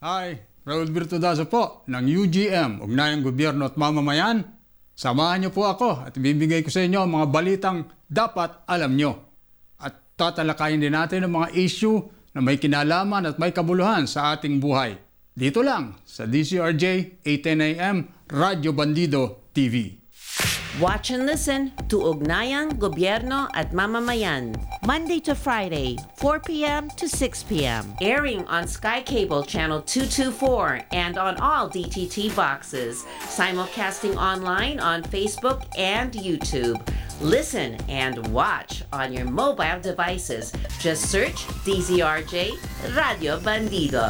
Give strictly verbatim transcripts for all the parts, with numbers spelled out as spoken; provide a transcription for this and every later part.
Hi, Raul Virtudazo po ng U G M, Ugnayang Gobyerno at Mamamayan. Samahan niyo po ako at ibibigay ko sa inyo ang mga balitang dapat alam niyo. At tatalakayin din natin ang mga issue na may kinalaman at may kabuluhan sa ating buhay. Dito lang sa D C R J eight ten A M Radyo Bandido T V. Watch and listen to Ugnayang Gobyerno at Mamamayan, Monday to Friday, four p.m. to six p.m. Airing on Sky Cable Channel two twenty-four and on all D T T boxes. Simulcasting online on Facebook and YouTube. Listen and watch on your mobile devices. Just search D Z R J Radio Bandido.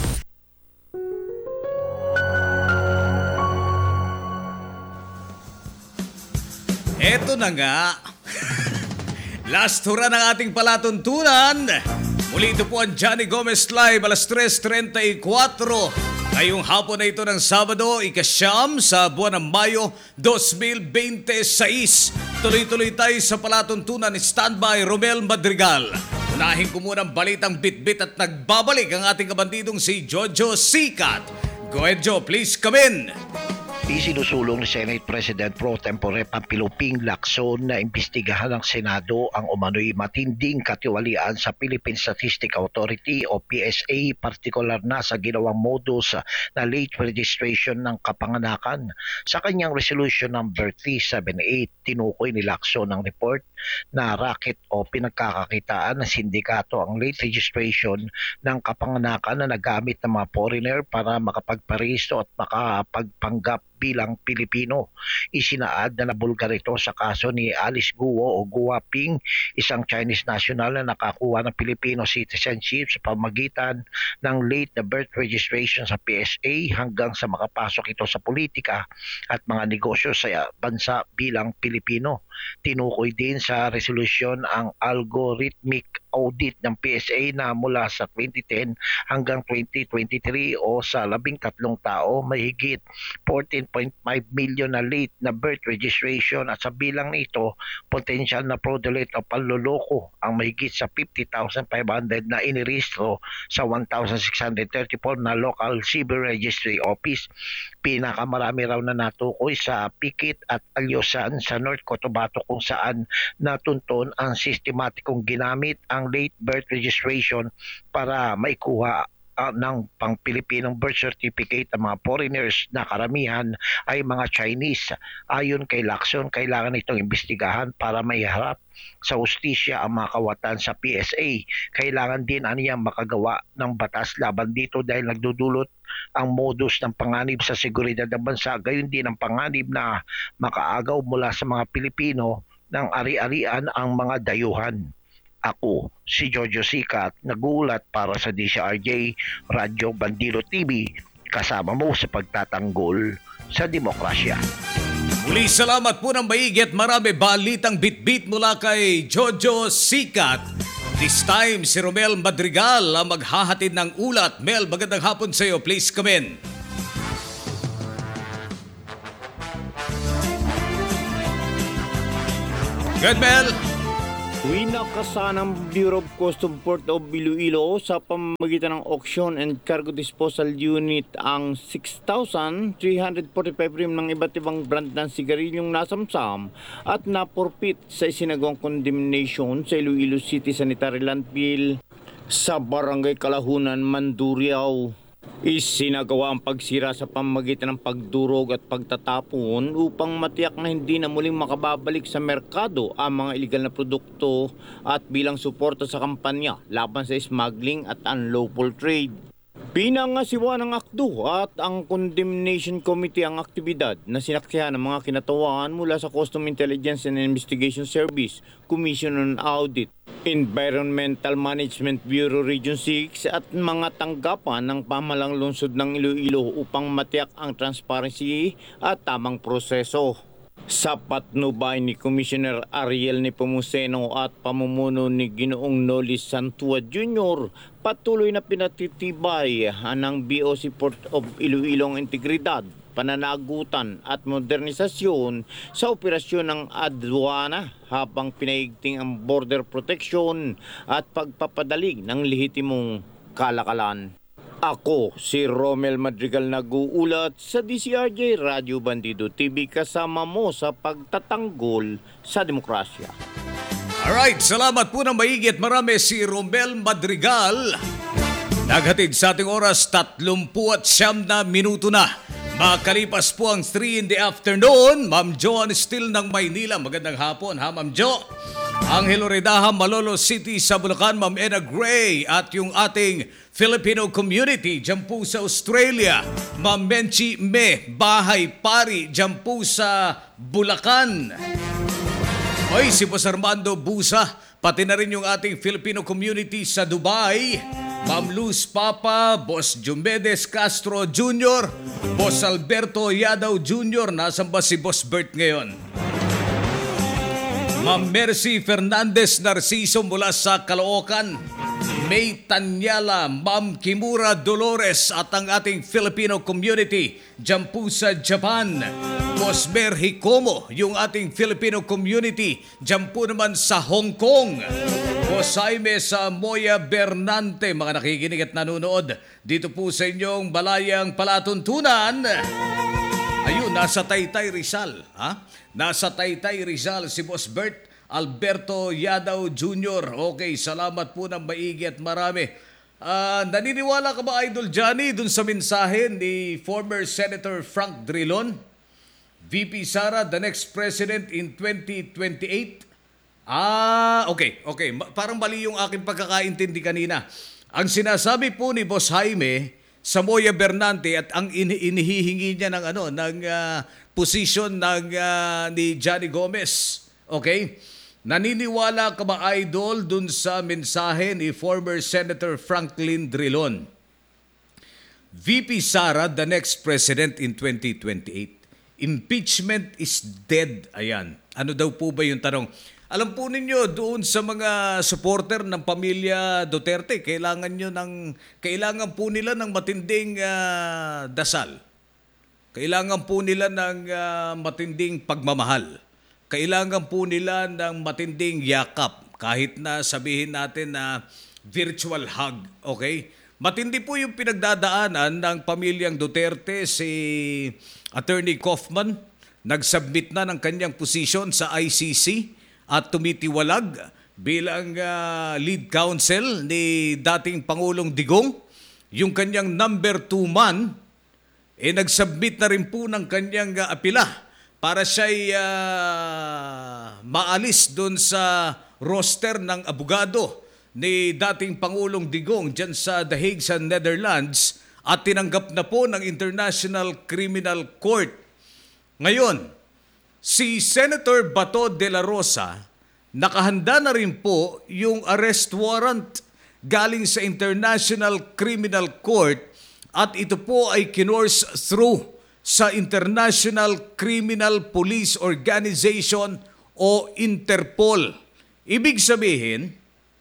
Eto na nga. Last hura ng ating palatuntunan. Muli ito po ang Johnny Gomez Live alas tres treinta-cuatro. Ngayong hapon na ito ng Sabado, ikasyam sa buwan ng Mayo twenty twenty-six. Tuloy-tuloy tayo sa palatuntunan ni Standby Romel Madrigal. Unahin ko muna ang balitang bit-bit at nagbabalik ang ating kabandidong si Jojo Sikat. Go ahead, Joe. Please come in. Isinusulong ni Senate President Pro Tempore Pampiluping Lacson na imbestigahan ng Senado ang umano'y matinding katiwalian sa Philippine Statistics Authority o P S A, partikular na sa ginawang modus na late registration ng kapanganakan. Sa kanyang resolution number three seventy-eight, tinukoy ni Lacson ang report na racket o pinagkakakitaan ng sindikato ang late registration ng kapanganakan na nagamit ng mga foreigner para makapagparehisto at makapagpanggap bilang Pilipino. Isinaad na nabulgar ito sa kaso ni Alice Guo o Guo Ping, isang Chinese national na nakakuha ng Filipino citizenship sa pamagitan ng late na birth registration sa P S A hanggang sa makapasok ito sa politika at mga negosyo sa bansa bilang Pilipino. Tinukoy din sa resolusyon ang algorithmic audit ng P S A na mula sa twenty ten hanggang twenty twenty-three o sa labing tatlong tao, mahigit fourteen point five million na late na birth registration at sa bilang nito, potential na fraudulent o panloloko ang mahigit sa fifty thousand five hundred na inirehistro sa one thousand six hundred thirty-four na local civil registry office. Pinakamarami raw na natukoy sa Pikit at Alyosan sa North Cotabato kung saan natunton ang sistematikong ginamit ang late birth registration para maikuha uh, ng pang-Pilipinong birth certificate ang mga foreigners na karamihan ay mga Chinese. Ayon kay Lacson, kailangan itong imbestigahan para maiharap sa hustisya ang mga kawatan sa P S A. Kailangan din aniyang makagawa ng batas laban dito dahil nagdudulot ang modus ng panganib sa seguridad ng bansa, gayon din ang panganib na makaagaw mula sa mga Pilipino ng ari-arian ang mga dayuhan. Ako, si Jojo Sikat, nagulat para sa D C R J Radyo Bandido T V, kasama mo sa pagtatanggol sa demokrasya. Muli salamat po ng maigi at marami balitang bit-bit mula kay Jojo Sikat. This time, si Romel Madrigal ang maghahatid ng ulat. Mel, magandang hapon sa iyo. Please come in. Good, Mel. Winakasan ng Bureau of Customs Port of Iloilo sa pamamagitan ng Auction and Cargo Disposal Unit ang six thousand three hundred forty-five rim ng iba't ibang brand ng sigarilyong nasamsam at napurpit sa isinagawang condemnation sa Iloilo City Sanitary Landfill sa Barangay Kalahunan, Mandurriao. Isinagawa ang pagsira sa pamamagitan ng pagdurog at pagtatapon upang matiyak na hindi na muling makababalik sa merkado ang mga illegal na produkto at bilang suporta sa kampanya laban sa smuggling at unlawful trade. Pinangasiwa ng akdo at ang Condemnation Committee ang aktibidad na sinaksihan ng mga kinatawan mula sa Customs Intelligence and Investigation Service, Commission on Audit, Environmental Management Bureau Region six at mga tanggapan ng pamahalang lungsod ng Iloilo upang matiyak ang transparency at tamang proseso. Sa patnubay ni Commissioner Ariel Nepomuceno at pamumuno ni Ginoong Noli Santua Junior, patuloy na pinatitibay ng B O C Port of Iloilo ang integridad, pananagutan at modernisasyon sa operasyon ng adwana habang pinaigting ang border protection at pagpapadalig ng lehitimong kalakalan. Ako si Romel Madrigal nag-uulat sa D C R J Radio Bandido T V kasama mo sa pagtatanggol sa demokrasya. Alright, salamat po ng maigi at marami si Romel Madrigal. Naghatid sa ating oras, tatlumpu at siyam na minuto na. Makalipas po ang three in the afternoon. Ma'am Jo still ng Maynila. Magandang hapon ha, Ma'am Jo. Angelo Redaha, Malolo City sa Bulacan, Ma'am Ena Gray. At yung ating Filipino community dyan po sa Australia. Ma'am Menchi Me, Bahay Pari dyan po sa Bulacan. Oy, si Boss Armando Busa, pati na rin yung ating Filipino community sa Dubai. Ma'am Luz Papa, Boss Jumedes Castro Junior, Boss Alberto Yadaw Junior, nasan ba si Boss Bert ngayon? Ma'am Mercy Fernandez Narciso mula sa Caloocan, May Tanyala, Ma'am Kimura Dolores at ang ating Filipino community dyan po sa Japan. Boss Mer Hikomo, yung ating Filipino community dyan po naman sa Hong Kong. Boss Jaime sa Moya Bernante, mga nakikinig at nanonood dito po sa inyong balayang palatuntunan. Ayun, nasa Taytay Rizal. Ha? Nasa Taytay Rizal si Boss Bert Alberto Yadaw Junior Okay, salamat po ng maigi at marami. Uh, naniniwala ka ba, Idol Johnny, dun sa mensahe ni former Senator Frank Drilon? V P Sara, the next president in twenty twenty-eight? Ah, okay, okay. Parang mali yung aking pagkakaintindi kanina. Ang sinasabi po ni Boss Jaime sa Moya Bernante at ang ini- inihihingi niya ng ano ng uh, position ng uh, ni Johnny Gomez. Okay? Naniniwala ka ba, Idol, dun sa mensahe ni former Senator Franklin Drilon? V P Sara, the next president in twenty twenty-eight. Impeachment is dead. Ayan. Ano daw po ba yung tanong? Alam po ninyo, doon sa mga supporter ng pamilya Duterte, kailangan nyo ng, kailangan po nila ng matinding uh, dasal. Kailangan po nila ng uh, matinding pagmamahal. Kailangan po nila ng matinding yakap. Kahit na sabihin natin na virtual hug. Okay? Matindi po yung pinagdadaanan ng pamilyang Duterte, si Attorney Kaufman. Nagsubmit na ng kanyang posisyon sa I C C at tumitiwalag bilang uh, lead counsel ni dating Pangulong Digong. Yung kanyang number two man, eh nagsubmit na rin po ng kanyang uh, apila para siya'y uh, maalis doon sa roster ng abogado ni dating Pangulong Digong dyan sa The Hague sa Netherlands at tinanggap na po ng International Criminal Court. Ngayon, si Senator Bato de la Rosa, nakahanda na rin po yung arrest warrant galing sa International Criminal Court at ito po ay kinurse through sa International Criminal Police Organization o Interpol. Ibig sabihin,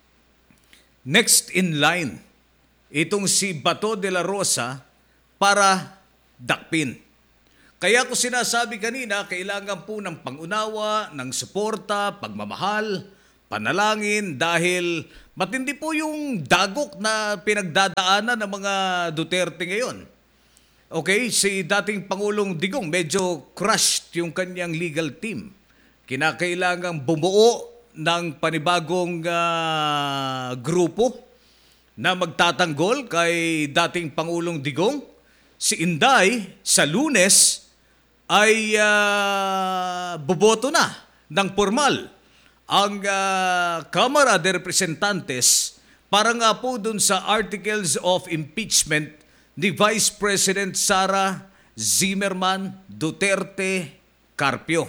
next in line itong si Bato de la Rosa para dakpin. Kaya ko sinasabi kanina, kailangan po ng pangunawa, ng suporta, pagmamahal, panalangin dahil matindi po yung dagok na pinagdadaanan ng mga Duterte ngayon. Okay, si dating Pangulong Digong medyo crushed yung kanyang legal team. Kinakailangang bumuo ng panibagong uh, grupo na magtatanggol kay dating Pangulong Digong. Si Inday sa Lunes ay uh, boboto na ng formal ang uh, Kamara de Representantes para nga po dun sa Articles of Impeachment ni Vice President Sara Zimmerman Duterte Carpio.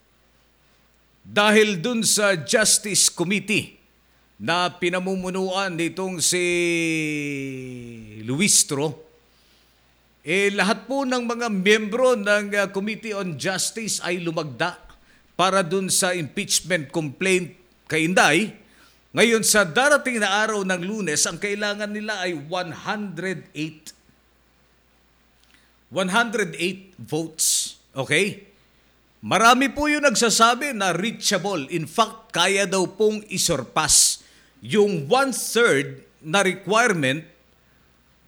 Dahil dun sa Justice Committee na pinamumunuan nitong si Luistro, eh lahat po ng mga miyembro ng uh, Committee on Justice ay lumagda para dun sa impeachment complaint kay Inday. Ngayon sa darating na araw ng Lunes, ang kailangan nila ay one hundred eight. one hundred eight votes. Okay? Marami po yung nagsasabi na reachable. In fact, kaya daw pong isurpass yung one-third na requirement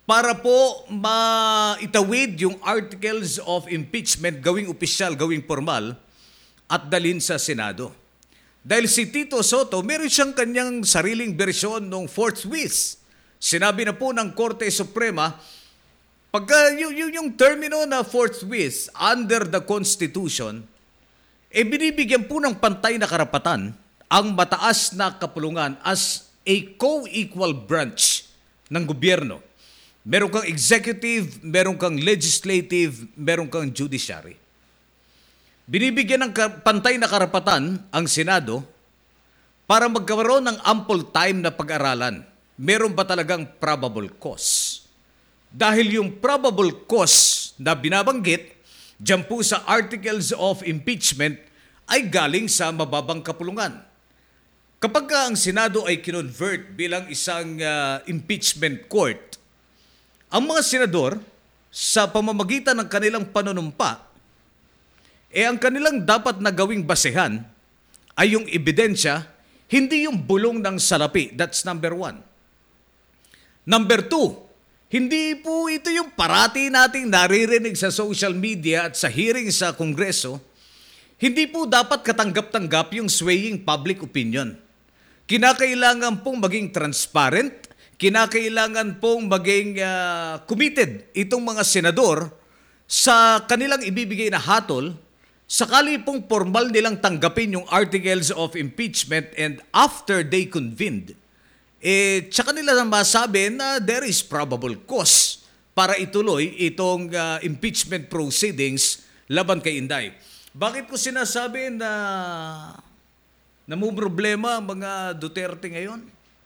para po maitawid yung articles of impeachment, gawing opisyal, gawing formal, at dalhin sa Senado. Dahil si Tito Soto, meron siyang kanyang sariling bersyon ng forthwith. Sinabi na po ng Korte Suprema, pagka yung, yung, yung termino na forthwith under the Constitution, e eh binibigyan po ng pantay na karapatan ang mataas na kapulungan as a co-equal branch ng gobyerno. Meron kang executive, meron kang legislative, meron kang judiciary. Binibigyan ng pantay na karapatan ang Senado para magkaroon ng ample time na pag-aralan. Meron ba talagang probable cause? Dahil yung probable cause na binabanggit dyan po sa Articles of Impeachment ay galing sa mababang kapulungan. Kapag ang Senado ay kinonvert bilang isang uh, impeachment court, ang mga senador sa pamamagitan ng kanilang panunumpa, eh ang kanilang dapat na gawing basehan ay yung ebidensya, hindi yung bulong ng salapi. That's number one. Number two, hindi po ito yung parati nating naririnig sa social media at sa hearing sa Kongreso. Hindi po dapat katanggap-tanggap yung swaying public opinion. Kinakailangan pong maging transparent, kinakailangan pong maging uh, committed itong mga senador sa kanilang ibibigay na hatol. Sakali pong formal nilang tanggapin yung articles of impeachment and after they convened, eh, tsaka nila na masabi na there is probable cause para ituloy itong uh, impeachment proceedings laban kay Inday. Bakit ko sinasabi na namumroblema ang mga Duterte ngayon?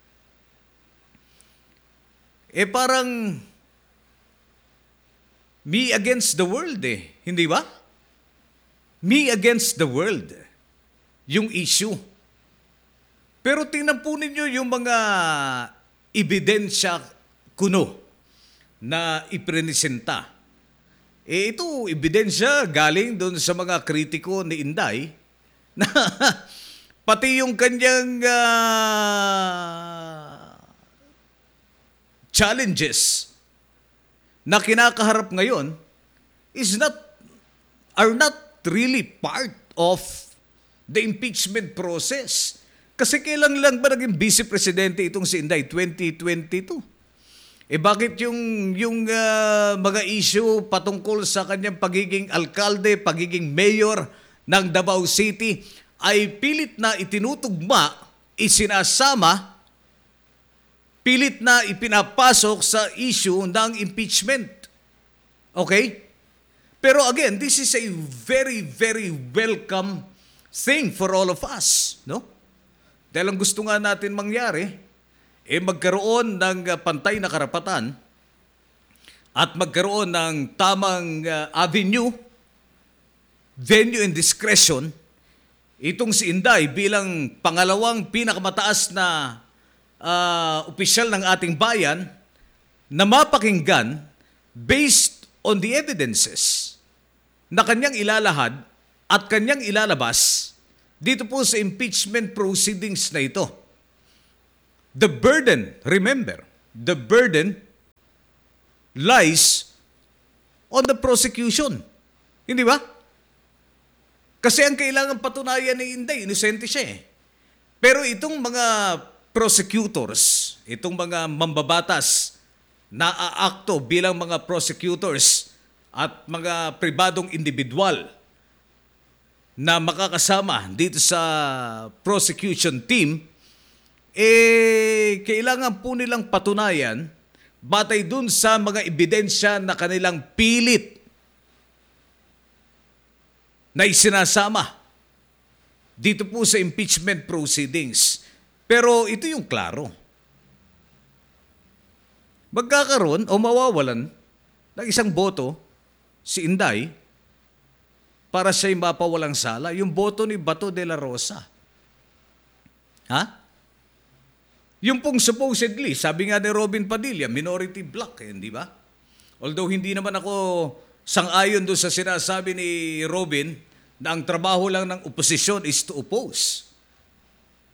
Eh parang me against the world eh, hindi ba? Me against the world, yung issue. Pero tingnan po ninyo yung mga ebidensya kuno na iprenesenta. Eh ito, ebidensya galing doon sa mga kritiko ni Inday na pati yung kanyang uh, challenges na kinakaharap ngayon is not, are not really part of the impeachment process. Kasi kailan lang ba naging vice presidente itong si Inday? twenty twenty-two. Eh bakit yung, yung uh, mga issue patungkol sa kanyang pagiging alkalde, pagiging mayor ng Davao City ay pilit na itinutugma, isinasama, pilit na ipinapasok sa issue ng impeachment? Okay? Pero again, this is a very, very welcome thing for all of us, no? Dahil ang gusto nga natin mangyari, eh magkaroon ng uh, pantay na karapatan at magkaroon ng tamang uh, avenue, venue and discretion, itong si Inday bilang pangalawang pinakamataas na uh, opisyal ng ating bayan na mapakinggan based on the evidences na kanyang ilalahad at kanyang ilalabas dito po sa impeachment proceedings na ito. The burden, remember, the burden lies on the prosecution. Hindi ba? Kasi ang kailangan patunayan ni Inday, inosente siya eh. Pero itong mga prosecutors, itong mga mambabatas na aakto bilang mga prosecutors at mga pribadong individual na makakasama dito sa prosecution team, eh, kailangan po nilang patunayan batay dun sa mga ebidensya na kanilang pilit na isinasama dito po sa impeachment proceedings. Pero ito yung klaro. Magkakaroon o mawawalan ng isang boto si Inday para siya'y mapawalang sala, yung boto ni Bato de la Rosa. Ha? Yung pong supposedly, sabi nga ni Robin Padilla, minority bloc, eh, di ba? Although hindi naman ako sang-ayon doon sa sinasabi ni Robin na ang trabaho lang ng oposisyon is to oppose.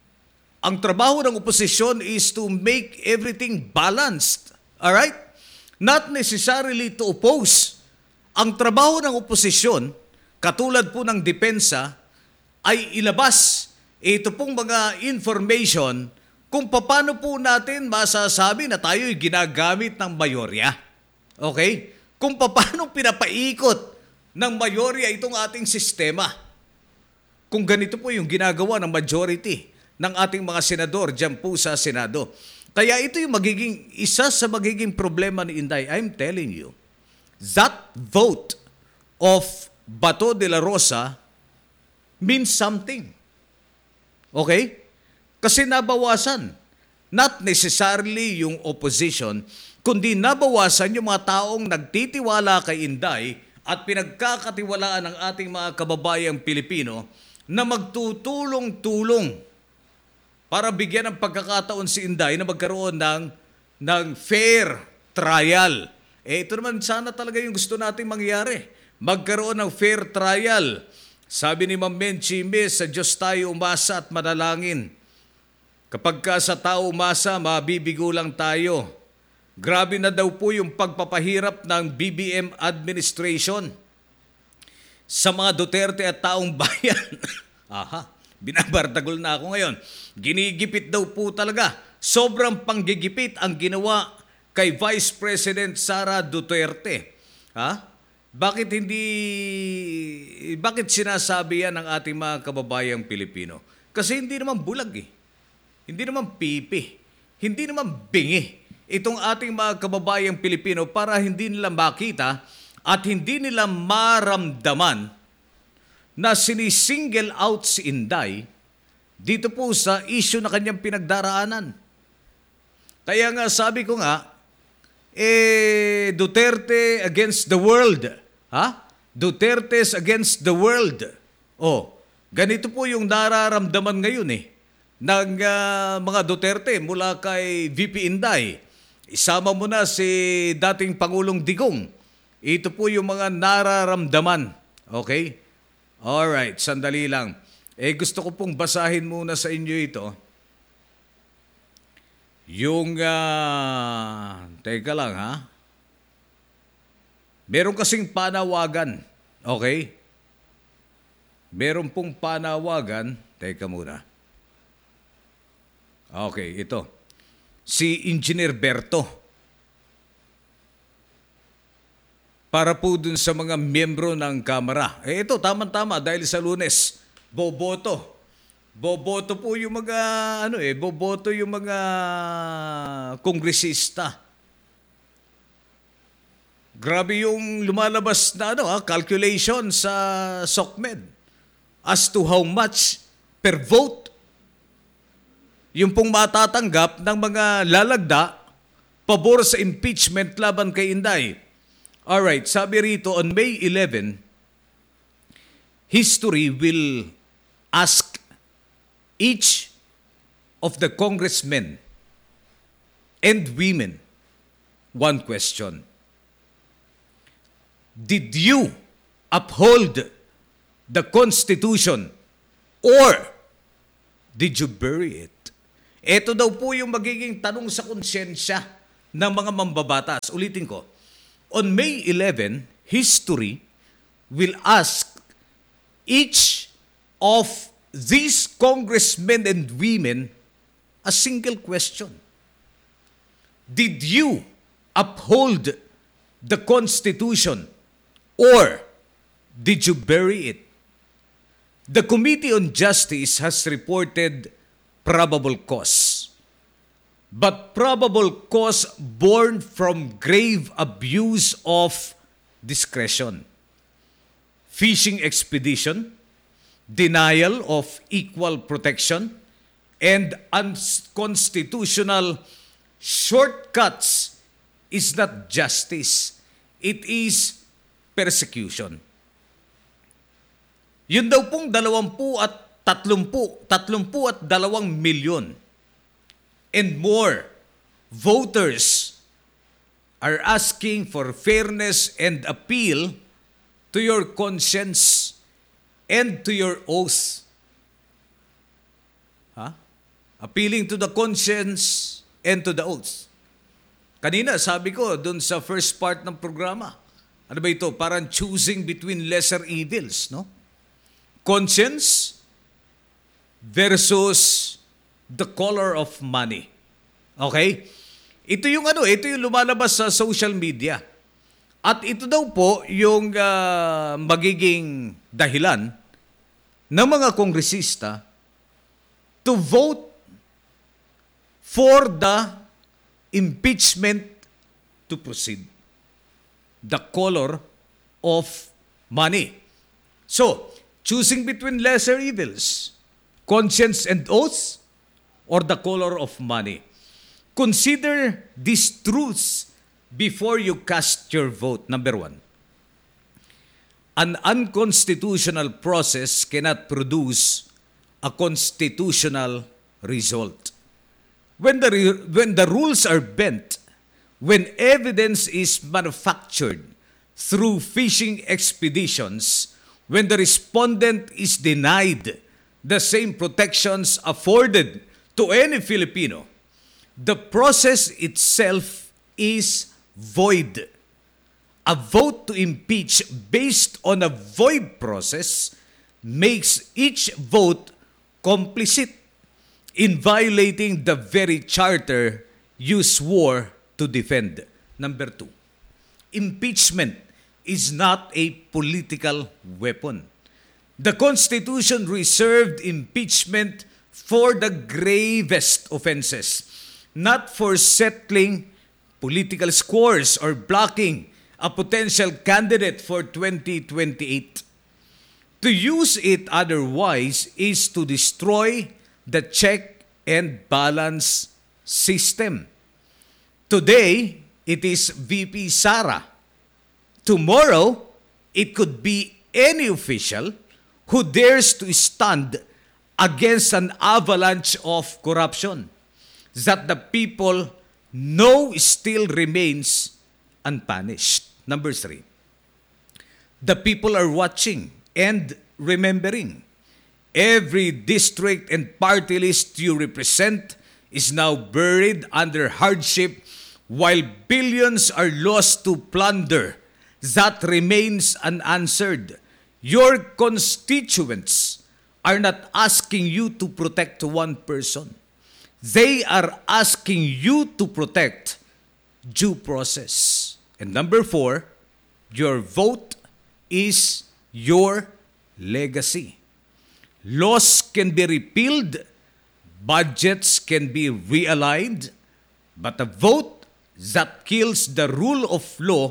Ang trabaho ng oposisyon is to make everything balanced. Alright? not necessarily to oppose. Ang trabaho ng oposisyon, katulad po ng depensa, ay ilabas ito pong mga information kung paano po natin masasabi na tayo'y ginagamit ng mayorya. Okay? Kung paano pinapaikot ng mayorya itong ating sistema. Kung ganito po yung ginagawa ng majority ng ating mga senador dyan po sa Senado. Kaya ito yung magiging, isa sa magiging problema ni Inday. I'm telling you, that vote of Bato de la Rosa means something. Okay? Kasi nabawasan. Not necessarily yung opposition, kundi nabawasan yung mga taong nagtitiwala kay Inday at pinagkakatiwalaan ng ating mga kababayang Pilipino na magtutulong-tulong para bigyan ng pagkakataon si Inday na magkaroon ng, ng fair trial. Eh ito naman sana talaga yung gusto natin mangyari. Magkaroon ng fair trial. Sabi ni Ma'am Menchime, sa Diyos tayo umasa at manalangin. Kapag ka sa tao umasa, mabibigo lang tayo. Grabe na daw po yung pagpapahirap ng B B M administration sa mga Duterte at taong bayan. Aha, binabardagol na ako ngayon. Ginigipit daw po talaga. Sobrang panggigipit ang ginawa kay Vice President Sara Duterte. Ha? Bakit hindi, bakit sinasabi yan ng ating mga kababayang Pilipino? Kasi hindi naman bulag eh. Hindi naman pipi. Hindi naman bingi. Itong ating mga kababayang Pilipino para hindi nila makita at hindi nila maramdaman na sinisingle out si Inday dito po sa issue na kanyang pinagdaraanan. Kaya nga sabi ko nga, eh, Duterte against the world. Ha? Duterte's against the world. Oh, ganito po yung nararamdaman ngayon eh ng uh, mga Duterte mula kay V P Inday. Isama mo na si dating Pangulong Digong. Ito po yung mga nararamdaman. Okay? Alright, sandali lang. Eh gusto ko pong basahin muna sa inyo ito. Yung, uh, teka lang ha. Meron kasing panawagan. Okay? Meron pong panawagan. Teka muna. Okay, ito. Si Engineer Berto. Para po dun sa mga miyembro ng Kamara. Eh ito, tama-tama dahil sa Lunes, boboto. Boboto po yung mga, ano eh, boboto yung mga kongresista. Grabe yung lumalabas na ano, ha, calculation sa SOCMED as to how much per vote yung pong matatanggap ng mga lalagda pabor sa impeachment laban kay Inday. Alright, sabi rito, on May eleventh, history will ask each of the congressmen and women one question. Did you uphold the Constitution or did you bury it? Ito daw po yung magiging tanong sa konsyensya ng mga mambabatas. Ulitin ko. On May eleventh, history will ask each of these congressmen and women a single question. Did you uphold the Constitution or did you bury it? The Committee on Justice has reported probable cause. But probable cause born from grave abuse of discretion, fishing expedition, denial of equal protection, and unconstitutional shortcuts is not justice. It is persecution. Yun daw pong dalawampu at tatlumpu, tatlumpu at dalawang milyon and more voters are asking for fairness and appeal to your conscience and to your oath. Ha? Appealing to the conscience and to the oath. Kanina, sabi ko, dun sa first part ng programa, ano ba ito? Parang choosing between lesser evils, no? Conscience versus the color of money. Okay? Ito yung ano, ito yung lumalabas sa social media. At ito daw po yung uh, magiging dahilan ng mga kongresista to vote for the impeachment to proceed. The color of money. So, choosing between lesser evils, conscience and oaths, or the color of money. Consider these truths before you cast your vote. Number one, an unconstitutional process cannot produce a constitutional result. When the, re- when the rules are bent, when evidence is manufactured through fishing expeditions, when the respondent is denied the same protections afforded to any Filipino, the process itself is void. A vote to impeach based on a void process makes each vote complicit in violating the very charter you swore to defend. Number two, impeachment is not a political weapon. The Constitution reserved impeachment for the gravest offenses, not for settling political scores or blocking a potential candidate for twenty twenty-eight. To use it otherwise is to destroy the check and balance system. Today, it is V P Sara. Tomorrow, it could be any official who dares to stand against an avalanche of corruption that the people know still remains unpunished. Number three, the people are watching and remembering. Every district and party list you represent is now buried under hardship while billions are lost to plunder that remains unanswered. Your constituents are not asking you to protect one person. They are asking you to protect due process. And number four, your vote is your legacy. Laws can be repealed, budgets can be realigned, but a vote that kills the rule of law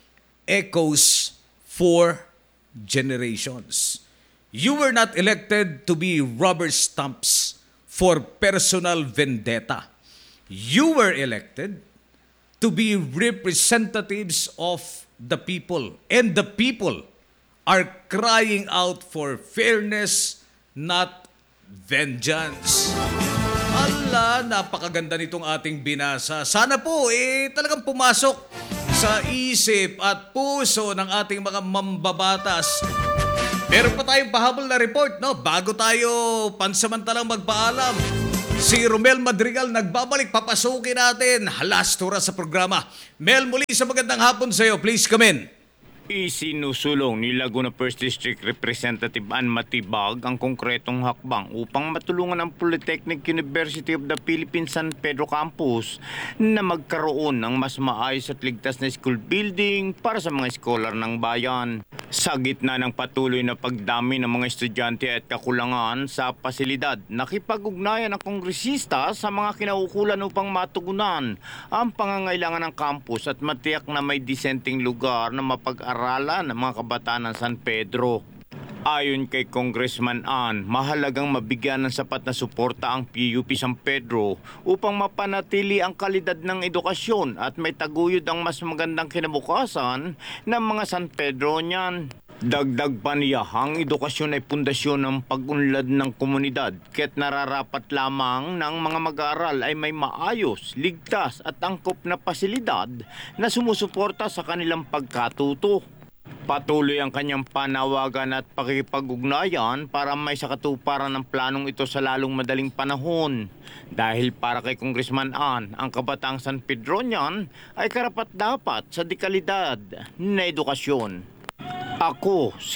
echoes for generations. You were not elected to be rubber stamps for personal vendetta. You were elected to be representatives of the people, and the people are crying out for fairness, not vengeance. Ala, napakaganda nitong ating binasa. Sana po, eh, talagang pumasok sa isip at puso ng ating mga mambabatas. Meron pa tayong pahabol na report, no? Bago tayo pansamantalang magpaalam. Si Romel Madrigal nagbabalik, papasukin natin. Last oras sa programa. Mel, muli sa magandang hapon sa iyo. Please come in. Isinusulong ni Laguna First District Representative Ann Matibag ang konkretong hakbang upang matulungan ang Polytechnic University of the Philippines San Pedro Campus na magkaroon ng mas maayos at ligtas na school building para sa mga scholar ng bayan. Sa gitna ng patuloy na pagdami ng mga estudyante at kakulangan sa pasilidad, nakipag-ugnayan ang kongresista sa mga kinaukulan upang matugunan ang pangangailangan ng campus at matiyak na may disenteng lugar na mapag-aralan ng mga kabataan ng San Pedro. Ayon kay Congressman Ann, mahalagang mabigyan ng sapat na suporta ang P U P San Pedro upang mapanatili ang kalidad ng edukasyon at may taguyod ang mas magandang kinabukasan ng mga San Pedro niyan. Dagdag pa niya, ang edukasyon ay pundasyon ng pag-unlad ng komunidad, kaya't nararapat lamang ng mga mag-aaral ay may maayos, ligtas at angkop na pasilidad na sumusuporta sa kanilang pagkatuto. Patuloy ang kanyang panawagan at pakikipag-ugnayan para may sakatuparan ng planong ito sa lalong madaling panahon. Dahil para kay Congressman Ann, ang kabataang San Pedronian ay karapat-dapat sa dekalidad na edukasyon. Ako, si